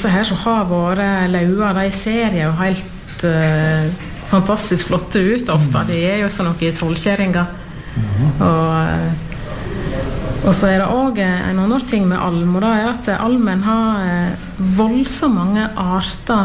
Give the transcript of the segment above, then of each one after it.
disse her som har vært laua, de ser jo helt fantastisk flotte ut ofte. De jo som noen trollkjæringer. Og så det også en annen ting med alm, og det at almen har voldsomt mange arter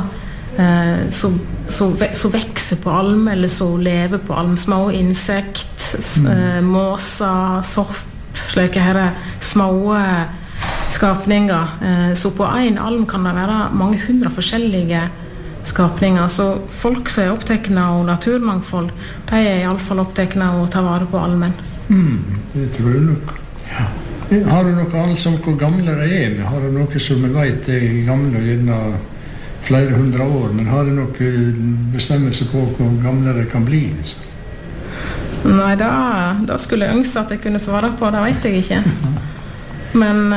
som vekser på alm, eller som lever på alm. Små insekt, måser, sopp, slike her små skapninger. Så på en alm kan det være mange hundre forskjellige skapninger. Så folk som opptekne av naturmangfold, de I alle fall opptekne av å ta vare på almen. Det tror jeg nok. Ja. Har du noe annet som hvor gamle de med? Har du noe som vi vet gamle gjerne flere hundre år, men har du noe bestemmelse på hvor gamle de kan bli? Liksom? Nei, da skulle jeg ønske at jeg kunne svare på, det vet jeg ikke. Men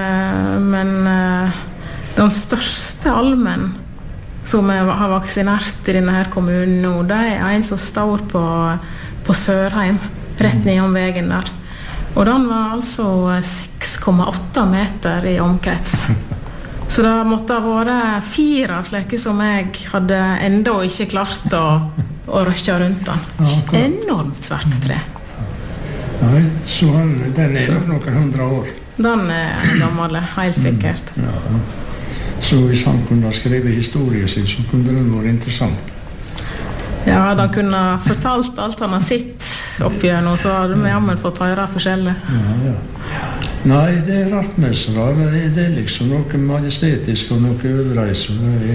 den største almen som har vaksinert I denne her kommunen nå, det en som står på Sørheim, rett nedom veien der. Og den var altså 6,8 meter I omkrets. Så det måtte ha vært 4 slike som jeg hadde enda ikke klart å røkke rundt den. Enormt svært tre. Nei, så den nok noen 100 år. Den gammel, helt sikkert. Ja. Så hvis han kunne ha skrevet historien sin, så kunne den vært interessant. Ja, da kunne fortalt alt han har sett oppigjennom, så hadde vi jammen fått høre forskjellig. Ja. Nei, det rart med så da. Det liksom noe majestetisk og noe øvreis.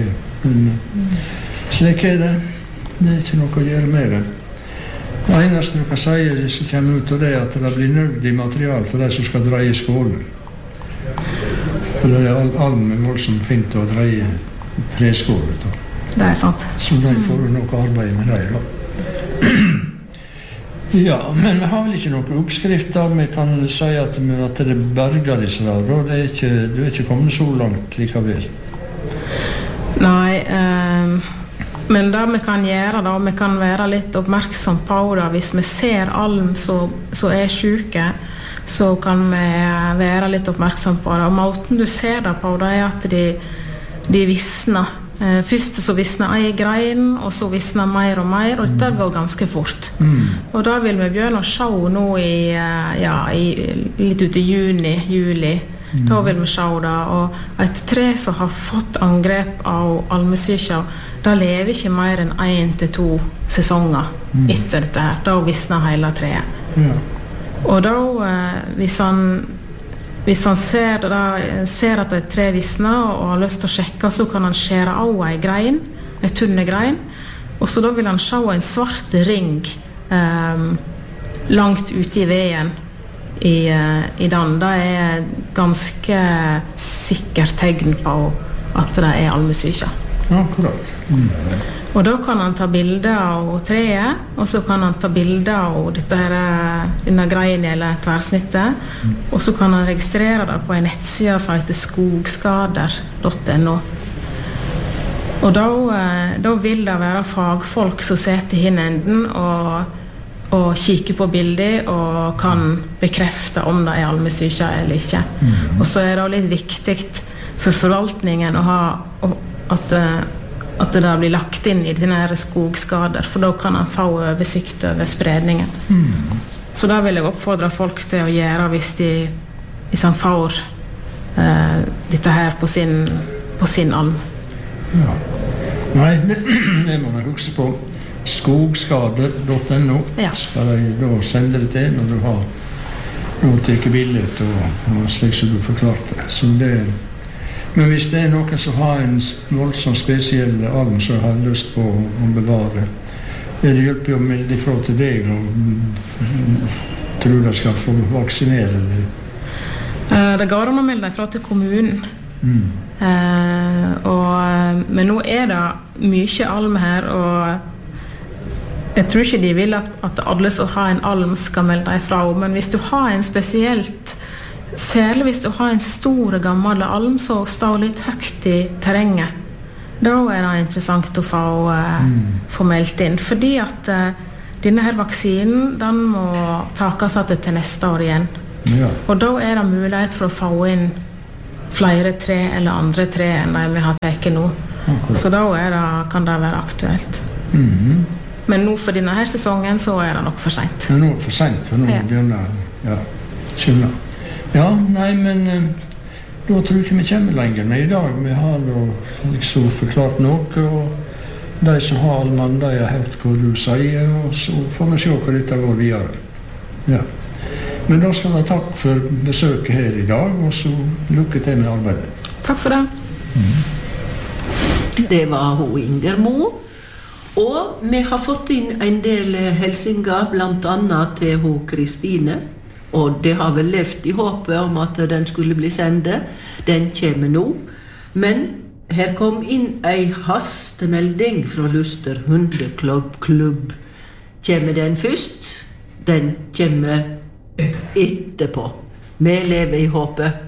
Slik det. Det ikke noe å gjøre med det. Det eneste du kan si som kommer ut av det at det blir nødvendig material for de som skal dreie skålen. For det almen voldsomt fint å dreie treskålet. Det sant. Så de får noe arbeid med det da. Ja, men vi har vel ikke noen oppskrifter. Vi kan si at det berger disse der. Du ikke kommet så langt likevel. Nei, men det vi kan gjøre da, vi kan være litt oppmerksom på det. Hvis vi ser alm som syke, så kan vi være litt oppmerksom på det. Og måten du ser det på, det at de visner. Først så visner en grein, og så visner mer og mer, og dette går ganske fort. Og da vil vi begynne å se nå litt ut I juli. Da vil vi se det. Og et tre som har fått angrep av almesyke, da lever ikke mer enn 1 til 2 sesonger etter dette her. Da visner hele treet. Ja. Og da, hvis han ser at et tre visner og har lyst til å sjekke, så kan han skjære av en grein, en tunne grein, og så da vil han se en svart ring langt ute I veien I den. Det ganske sikkert tegn på at det almesyke. Akkurat. Og da kan han ta bilder av treet, og så kan han ta bilder av denne greien eller tverrsnittet, og så kan han registrere det på en nettside som heter skogskader.no. Og da vil det være fagfolk som sitter I enden og kikker på bilder og kan bekrefte om det almesyke eller ikke. Og så det litt viktig for forvaltningen å ha at det blir lagt inn I denne skogskader, for da kan han få oversikt over spredningen. Så da vil jeg oppfordre folk til å gjøre hvis han får dette her på sin alm. Ja. Nei, det må man huske på. Skogskader.no skal jeg da sende det til når du har tatt bildet og slik som du forklarte. Så men hvis det noen som har en voldsomt spesiell alm som har lyst på å bevare, det hjelper jo å melde ifra til deg og tror de skal få vaksinere det. Det går an å melde ifra til kommunen. Men nå det mye alm her, og jeg tror ikke de vil at alle som har en alm skal melde ifra, men hvis du har en spesielt særlig hvis du har en stor gammel alm som står litt høyt I terrenget, da det interessant å få meldt inn, fordi at denne her vaksinen den må takes til neste år igjen. Og da det mulighet for å få inn flere tre eller andre tre enn de vi har tatt nå. Så da kan det være aktuelt. Men nå for denne her sesongen så det nok for sent. Men nå for sent, for nå begynner skjønner. Ja, nei, men da tror jeg ikke vi kommer lenger. Men i dag vi har liksom forklart noe, og de som har allmann, de har hørt hva du sier, og så får vi se hva dette går videre. Ja. Men da skal jeg takk for besøket her i dag, og så lykke til med arbeidet. Takk for det. Det var hun Inger Mo, og vi har fått inn en del hilsinger, blant annet til hun Kristine, og det har vel levd i håpet om at den skulle bli sendet. Den kommer nå. Men her kom inn en hastemelding fra Luster Hundeklubb. Kommer den først? Den kommer etterpå. Vi lever i håpet.